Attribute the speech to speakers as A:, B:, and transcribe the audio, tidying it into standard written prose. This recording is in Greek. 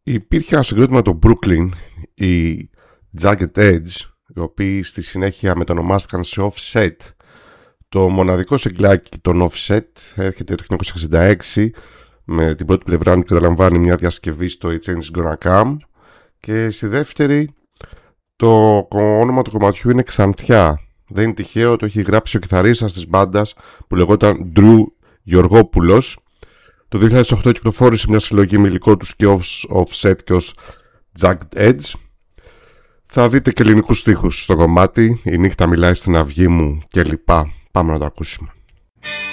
A: Υπήρχε ένα συγκρότημα το Brooklyn, οι Jagged Edge, οι οποίοι στη συνέχεια μετονομάστηκαν σε Offset. Το μοναδικό συγκλάκι των Offset έρχεται το 1966 με την πρώτη πλευρά να καταλαμβάνει μια διασκευή στο A Change Is Gonna Come και στη δεύτερη το όνομα του κομματιού είναι Ξανθιά. Δεν είναι τυχαίο, το έχει γράψει ο κιθαρίστας της μπάντας που λεγόταν Drew Γεωργόπουλος. Το 2008 κυκλοφόρησε μια συλλογή με υλικό τους και ως Offset και ως Jagged Edge. Θα δείτε και ελληνικούς στίχους στο κομμάτι. Η νύχτα μιλάει στην αυγή μου και λοιπά. Πάμε να το ακούσουμε.